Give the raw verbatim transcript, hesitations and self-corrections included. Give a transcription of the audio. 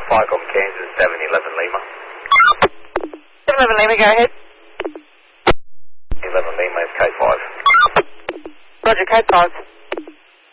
Fargo, Kansas, seven eleven Lima. seven eleven Lima, go ahead. eleven Lima is K five. Roger, code five.